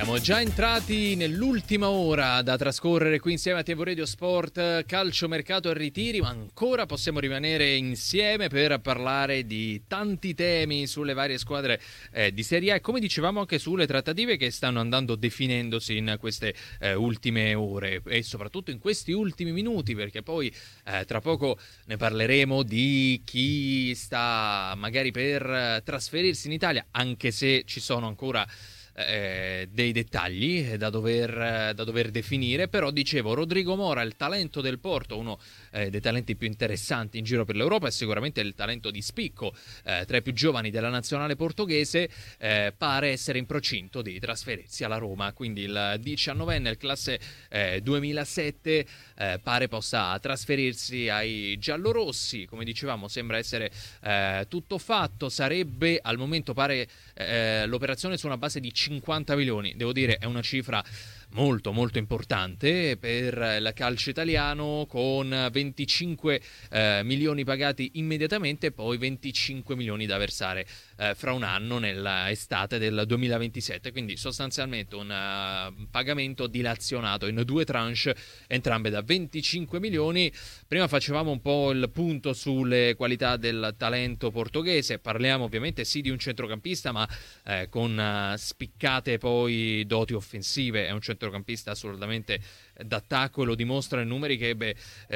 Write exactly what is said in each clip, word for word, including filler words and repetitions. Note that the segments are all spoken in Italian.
Siamo già entrati nell'ultima ora da trascorrere qui insieme a T V Radio Sport, calcio, mercato e ritiri, ma ancora possiamo rimanere insieme per parlare di tanti temi sulle varie squadre eh, di Serie A e, come dicevamo, anche sulle trattative che stanno andando definendosi in queste eh, ultime ore e soprattutto in questi ultimi minuti, perché poi eh, tra poco ne parleremo di chi sta magari per trasferirsi in Italia, anche se ci sono ancora Eh, dei dettagli da dover, da dover definire. Però dicevo, Rodrigo Mora, il talento del Porto, uno eh, dei talenti più interessanti in giro per l'Europa e sicuramente il talento di spicco eh, tra i più giovani della nazionale portoghese, eh, pare essere in procinto di trasferirsi alla Roma. Quindi il diciannovenne, il classe eh, duemilasette, eh, pare possa trasferirsi ai giallorossi. Come dicevamo, sembra essere eh, tutto fatto. Sarebbe al momento, pare, eh, l'operazione su una base di cinquanta milioni. Devo dire, è una cifra molto molto importante per il calcio italiano, con venticinque eh, milioni pagati immediatamente e poi venticinque milioni da versare eh, fra un anno, nell'estate del duemilaventisette. Quindi sostanzialmente un uh, pagamento dilazionato in due tranche, entrambe da venticinque milioni. Prima facevamo un po' il punto sulle qualità del talento portoghese. Parliamo ovviamente sì di un centrocampista, ma eh, con uh, spiccate poi doti offensive. È un centrocampista assolutamente d'attacco e lo dimostra i numeri che ebbe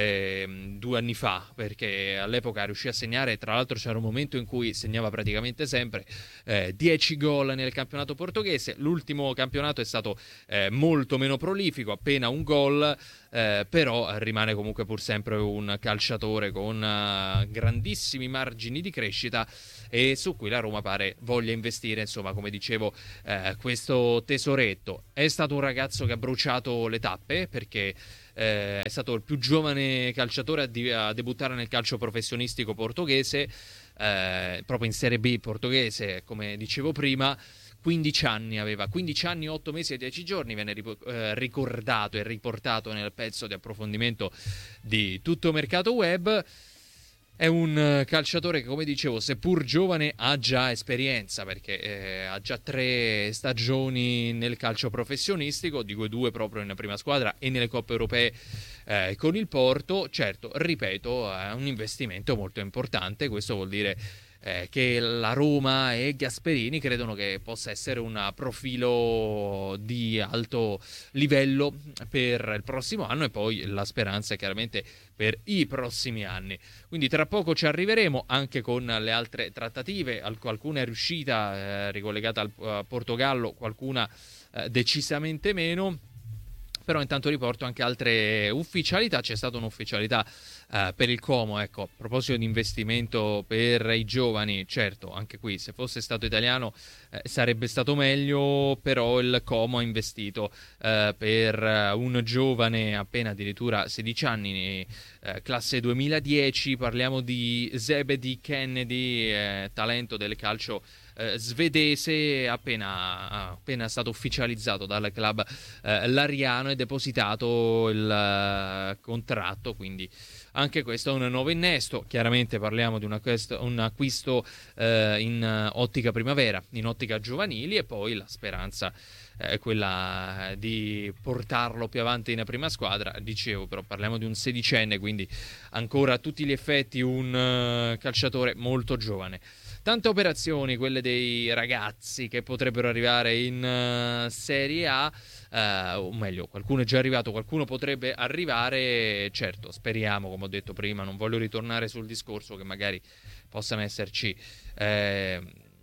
eh, due anni fa, perché all'epoca riuscì a segnare, tra l'altro c'era un momento in cui segnava praticamente sempre eh, dieci gol nel campionato portoghese. L'ultimo campionato è stato eh, molto meno prolifico, appena un gol, eh, però rimane comunque pur sempre un calciatore con uh, grandissimi margini di crescita e su cui la Roma pare voglia investire. Insomma, come dicevo, eh, questo tesoretto. È stato un ragazzo che ha bruciato le tappe, perché eh, è stato il più giovane calciatore a, di- a debuttare nel calcio professionistico portoghese, eh, proprio in Serie B portoghese, come dicevo prima. quindici anni aveva, quindici anni, otto mesi e dieci giorni, viene rip- eh, ricordato e riportato nel pezzo di approfondimento di Tutto Mercato Web. È un calciatore che, come dicevo, seppur giovane, ha già esperienza, perché eh, ha già tre stagioni nel calcio professionistico, di cui due proprio in prima squadra e nelle coppe europee eh, con il Porto. Certo, ripeto, è un investimento molto importante. Questo vuol dire eh, che la Roma e Gasperini credono che possa essere un profilo di alto livello per il prossimo anno, e poi la speranza è chiaramente per i prossimi anni. Quindi tra poco ci arriveremo anche con le altre trattative. Qualcuna è riuscita, eh, ricollegata al uh, Portogallo, qualcuna eh, decisamente meno. Però intanto riporto anche altre ufficialità. C'è stata un'ufficialità eh, per il Como, ecco, a proposito di investimento per i giovani. Certo, anche qui, se fosse stato italiano eh, sarebbe stato meglio, però il Como ha investito eh, per un giovane appena addirittura sedici anni, eh, classe duemiladieci. Parliamo di Zebedee Kennedy, eh, talento del calcio Eh, svedese, appena, appena stato ufficializzato dal club eh, lariano e depositato il eh, contratto. Quindi anche questo è un nuovo innesto. Chiaramente parliamo di un acquisto, un acquisto eh, in ottica primavera, in ottica giovanili, e poi la speranza è quella di portarlo più avanti in prima squadra. Dicevo, però parliamo di un sedicenne, quindi ancora a tutti gli effetti un uh, calciatore molto giovane. Tante operazioni, quelle dei ragazzi che potrebbero arrivare in uh, Serie A, uh, o meglio, qualcuno è già arrivato, qualcuno potrebbe arrivare. Certo, speriamo, come ho detto prima, non voglio ritornare sul discorso, che magari possano esserci eh,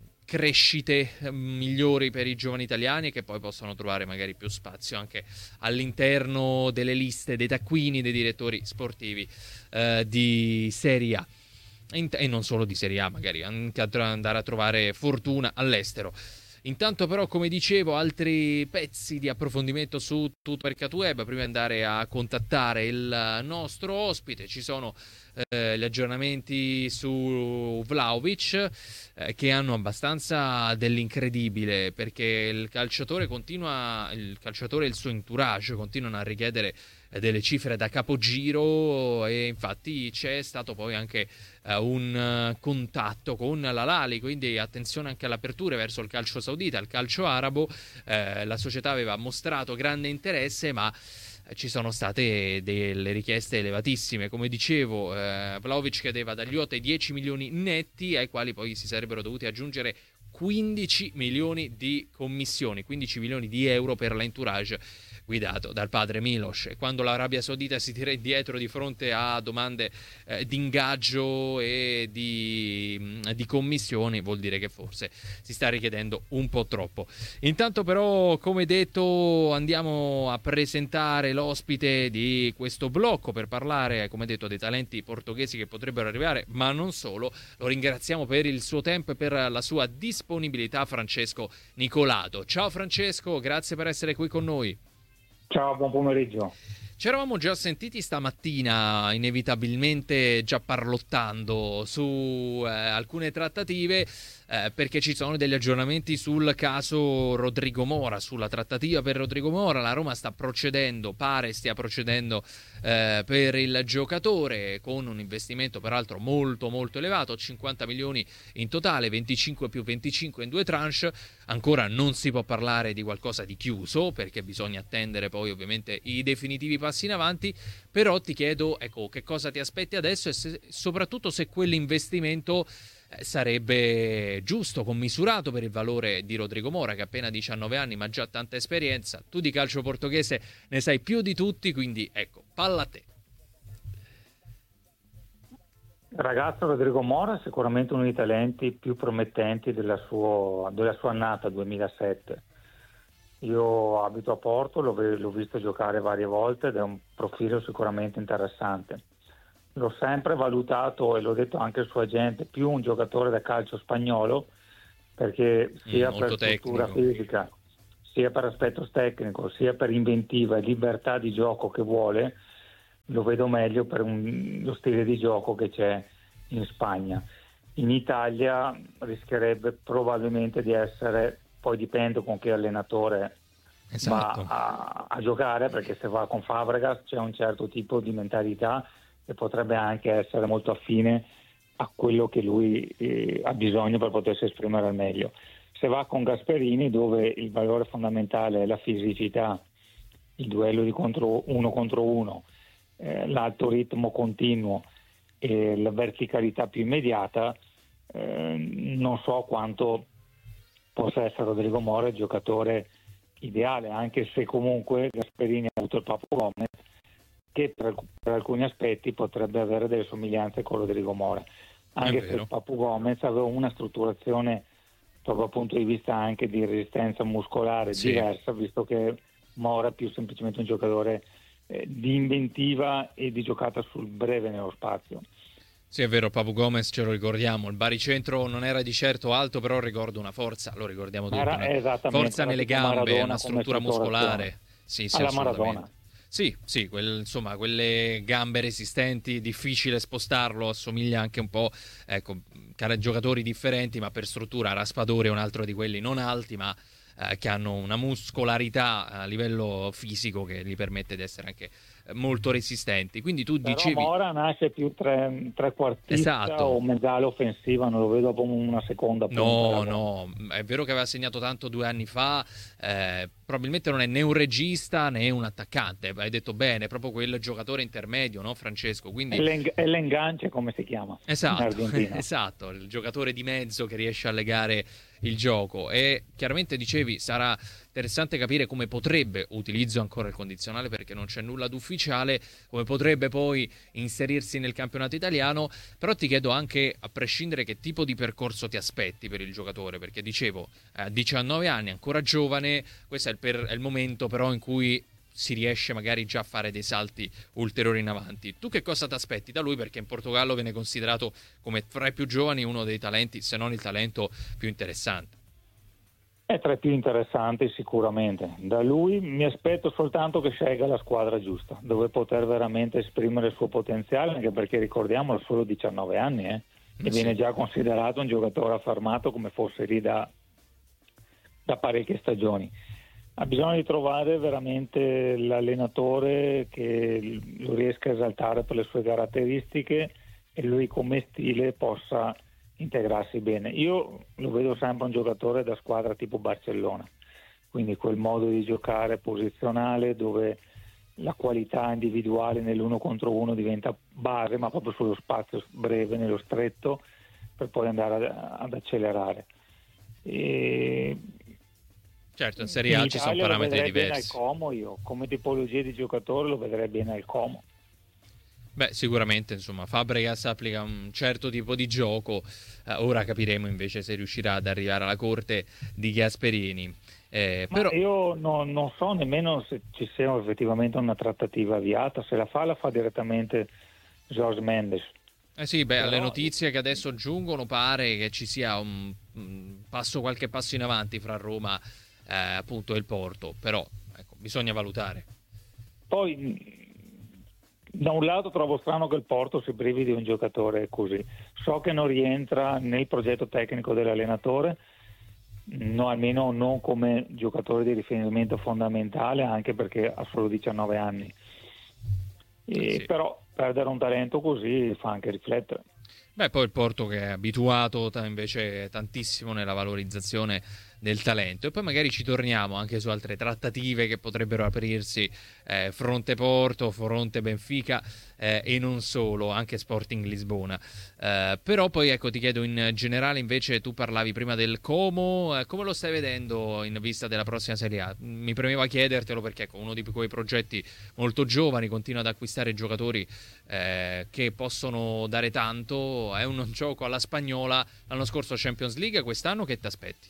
crescite migliori per i giovani italiani, e che poi possano trovare magari più spazio anche all'interno delle liste dei taccuini dei direttori sportivi eh, di Serie A. E non solo di Serie A, magari anche andare a trovare fortuna all'estero. Intanto però, come dicevo, altri pezzi di approfondimento su Tutto Mercato Web. Prima di andare a contattare il nostro ospite, ci sono eh, gli aggiornamenti su Vlahovic, eh, che hanno abbastanza dell'incredibile, perché il calciatore continua, il calciatore e il suo entourage continuano a richiedere delle cifre da capogiro, e infatti c'è stato poi anche uh, un uh, contatto con l'Al-Ahly, quindi attenzione anche all'apertura verso il calcio saudita, il calcio arabo. Eh, la società aveva mostrato grande interesse, ma ci sono state delle richieste elevatissime. Come dicevo, eh, Vlahovic chiedeva dagli otto ai dieci milioni netti, ai quali poi si sarebbero dovuti aggiungere quindici milioni di commissioni, quindici milioni di euro per l'entourage guidato dal padre Milos. E quando l'Arabia Saudita si tira indietro di fronte a domande eh, di ingaggio e di, di commissioni, vuol dire che forse si sta richiedendo un po' troppo. Intanto però, come detto, andiamo a presentare l'ospite di questo blocco per parlare, come detto, dei talenti portoghesi che potrebbero arrivare, ma non solo. Lo ringraziamo per il suo tempo e per la sua disponibilità, Francesco Nicolato. Ciao Francesco, grazie per essere qui con noi. Ciao, buon pomeriggio. Ci eravamo già sentiti stamattina, inevitabilmente già parlottando su eh, alcune trattative, eh, perché ci sono degli aggiornamenti sul caso Rodrigo Mora, sulla trattativa per Rodrigo Mora. La Roma sta procedendo, pare stia procedendo eh, per il giocatore, con un investimento peraltro molto molto elevato, cinquanta milioni in totale, venticinque più venticinque in due tranche. Ancora non si può parlare di qualcosa di chiuso, perché bisogna attendere poi ovviamente i definitivi passi in avanti. Però ti chiedo, ecco, che cosa ti aspetti adesso, e se, soprattutto se quell'investimento eh, sarebbe giusto, commisurato per il valore di Rodrigo Mora, che ha appena diciannove anni ma già tanta esperienza. Tu di calcio portoghese ne sai più di tutti, quindi ecco, palla a te. Il ragazzo Rodrigo Mora è sicuramente uno dei talenti più promettenti della, suo, della sua annata duemilasette. Io abito a Porto, l'ho, l'ho visto giocare varie volte ed è un profilo sicuramente interessante. L'ho sempre valutato, e l'ho detto anche al suo agente, più un giocatore da calcio spagnolo, perché sia mm, per struttura fisica, sia per aspetto tecnico, sia per inventiva e libertà di gioco che vuole, lo vedo meglio per un, lo stile di gioco che c'è in Spagna. In Italia rischierebbe probabilmente di essere, poi dipende con che allenatore esatto. va a, a giocare, perché se va con Fabregas c'è un certo tipo di mentalità e potrebbe anche essere molto affine a quello che lui eh, ha bisogno per potersi esprimere al meglio. Se va con Gasperini, dove il valore fondamentale è la fisicità, il duello di contro uno contro uno, eh, l'alto ritmo continuo e la verticalità più immediata, eh, non so quanto possa essere Rodrigo Mora il giocatore ideale, anche se comunque Gasperini ha avuto il Papu Gomez, che per, per alcuni aspetti potrebbe avere delle somiglianze con Rodrigo Mora, anche se il Papu Gomez aveva una strutturazione proprio dal punto di vista anche di resistenza muscolare sì. diversa, visto che Mora è più semplicemente un giocatore eh, di inventiva e di giocata sul breve nello spazio. Sì, è vero, Papu Gomez ce lo ricordiamo, il baricentro non era di certo alto, però ricordo una forza, lo ricordiamo tutti, era, una forza nelle gambe, Maradona, una struttura muscolare. Sì, sì, alla assolutamente. Maradona. Sì, sì, quel, insomma, quelle gambe resistenti, difficile spostarlo, assomiglia anche un po', ecco, giocatori differenti, ma per struttura Raspadori è un altro di quelli non alti, ma eh, che hanno una muscolarità a livello fisico che gli permette di essere anche molto resistenti. Quindi tu Però dicevi Mora nasce più tre, trequartista esatto. o mezzala offensiva, non lo vedo come una seconda punta. No, no, è vero che aveva segnato tanto due anni fa, eh, probabilmente non è né un regista né un attaccante, hai detto bene, è proprio quel giocatore intermedio, no Francesco? Quindi... È l'engance, come si chiama esatto, in Argentina. Esatto, il giocatore di mezzo che riesce a legare il gioco. E chiaramente dicevi, sarà interessante capire come potrebbe, utilizzo ancora il condizionale perché non c'è nulla d'ufficiale, come potrebbe poi inserirsi nel campionato italiano. Però ti chiedo anche, a prescindere, che tipo di percorso ti aspetti per il giocatore, perché dicevo, a diciannove anni, ancora giovane, questo è il, per, è il momento però in cui si riesce magari già a fare dei salti ulteriori in avanti. Tu che cosa ti aspetti da lui? Perché in Portogallo viene considerato come fra i più giovani uno dei talenti, se non il talento più interessante. È tra i più interessanti sicuramente. Da lui mi aspetto soltanto che scelga la squadra giusta, dove poter veramente esprimere il suo potenziale, anche perché ricordiamolo, ha solo diciannove anni, eh, e Eh sì. viene già considerato un giocatore affermato come fosse lì da, da parecchie stagioni. Ha bisogno di trovare veramente l'allenatore che lo riesca a esaltare per le sue caratteristiche e lui come stile possa integrarsi bene. Io lo vedo sempre un giocatore da squadra tipo Barcellona, quindi quel modo di giocare posizionale dove la qualità individuale nell'uno contro uno diventa base, ma proprio sullo spazio breve, nello stretto, per poi andare ad, ad accelerare. E Certo, in Serie in A ci sono Italia lo parametri vedrei bene al diversi. Como, io come tipologia di giocatore lo vedrei bene al Como. Beh, sicuramente, insomma, Fabregas applica un certo tipo di gioco. Eh, ora capiremo invece se riuscirà ad arrivare alla corte di Gasperini. Eh, Ma però, io no- non so nemmeno se ci sia effettivamente una trattativa avviata, se la fa la fa direttamente Jorge Mendes. eh sì, beh, alle Però notizie che adesso giungono pare che ci sia un, un passo, qualche passo in avanti fra Roma, eh, appunto, e il Porto. Però, ecco, bisogna valutare. poi da un lato trovo strano che il Porto si privi di un giocatore così. So che non rientra nel progetto tecnico dell'allenatore, no, almeno non come giocatore di riferimento fondamentale, anche perché ha solo diciannove anni. Eh E sì. però perdere un talento così fa anche riflettere. Beh, poi il Porto che è abituato ta- invece tantissimo nella valorizzazione del talento. E poi magari ci torniamo anche su altre trattative che potrebbero aprirsi, eh, fronte Porto, fronte Benfica, eh, e non solo, anche Sporting Lisbona. Eh, però poi ecco, ti chiedo in generale invece, tu parlavi prima del Como, eh, come lo stai vedendo in vista della prossima Serie A? Mi premeva chiedertelo perché ecco, uno di quei progetti molto giovani, continua ad acquistare giocatori eh, che possono dare tanto. È un gioco alla spagnola. L'anno scorso Champions League, quest'anno che ti aspetti?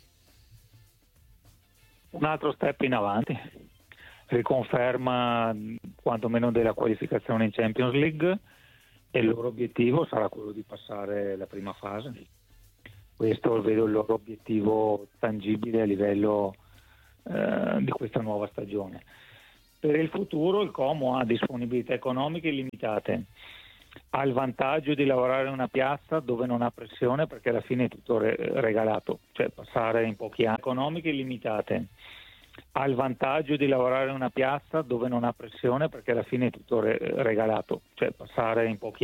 Un altro step in avanti, riconferma quantomeno della qualificazione in Champions League e il loro obiettivo sarà quello di passare la prima fase. Questo vedo il loro obiettivo tangibile a livello eh, di questa nuova stagione. Per il futuro il Como ha disponibilità economiche illimitate, ha il vantaggio di lavorare in una piazza dove non ha pressione perché alla fine è tutto re- regalato, cioè passare in pochi anni economiche illimitate. Ha il vantaggio di lavorare in una piazza dove non ha pressione perché alla fine è tutto re- regalato, cioè passare in pochi